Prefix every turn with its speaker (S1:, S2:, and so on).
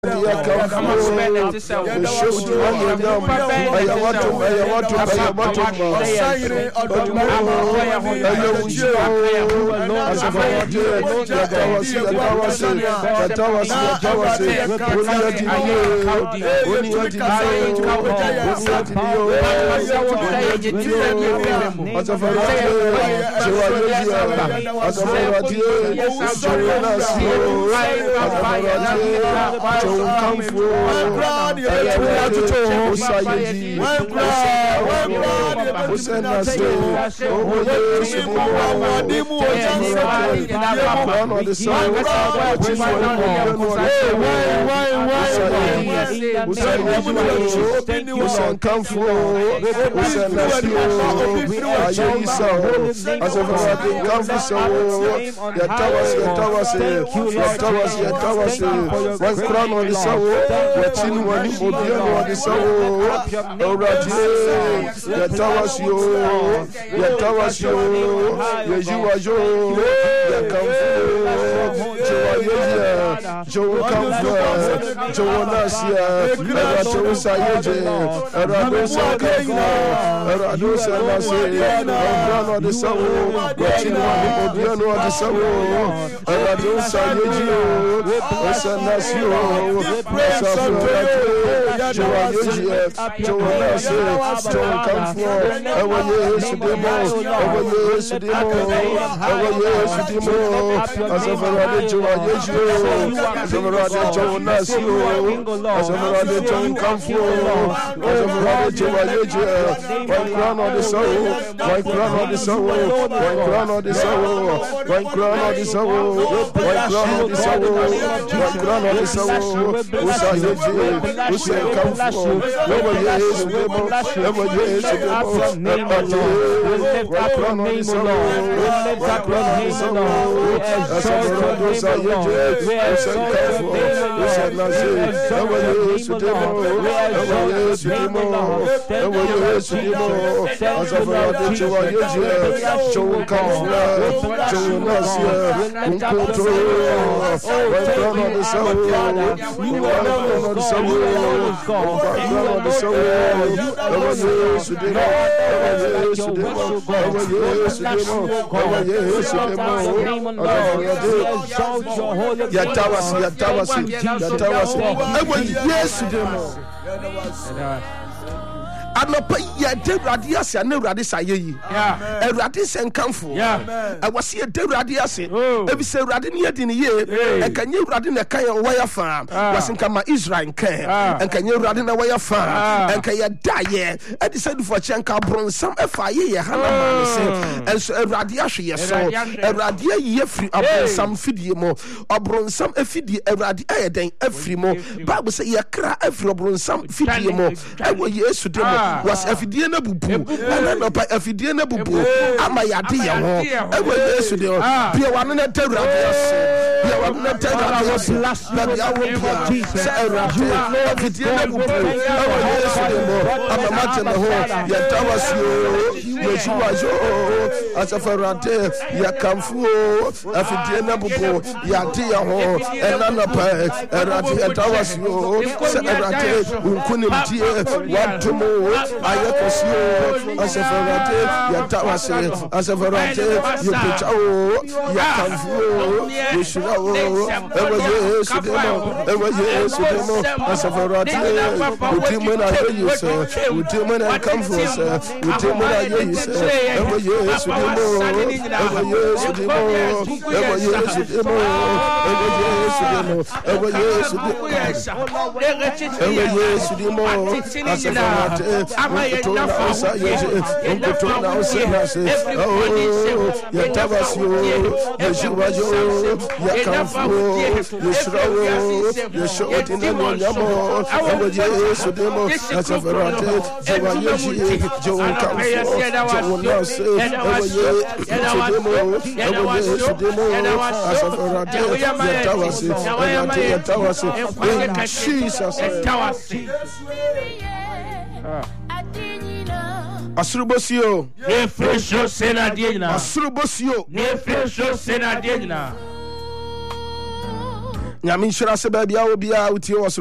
S1: Anopa ye de Awurade ase na Awurade saye yi. Awurade senkamfo. Awase ye de Awurade ase. Ebi se Awurade ne yedi ne ye. Ekanye Awurade na kan waya fa. Wasenkama Israel kan. Enkanye Awurade na waya fa. Enkaye daye. Edi se du for chenka bronsam efa ye hana man se. Enso Awurade ahwe ye so. Awurade ye firi abronsam fidie mo. Abronsam efidie Awurade ayeden afiri mo. Bible say ye kra afiri abronsam fidie mo. Ewo Yesu de mo. Was afidie na bubu na no pa afidie na bubu ama yade ye ho ewe Yesu de bia wane na Awurade ase bia wane na Awurade ase na bia wo Jesus Awurade afidie na bubu ewe Yesu de mo ama mate na ho ya tawasio Yesu wajo asafurade ya kamfu afidie na bubu yade ye ho ena no pa Awurade ya tawasio Awurade unkunim tie watomo ayekosio aseferate yatawase aseferate yepechao yakamfu yeshirawo ewe Yesu demo aseferate utimena yeyise utimena kamfu se utimena yeyise ewe Yesu demo Asurubosio
S2: refresho senadina
S1: asurubosio
S2: refresho senadina
S1: nyame nhyira se baabi a obiara wotie wɔ so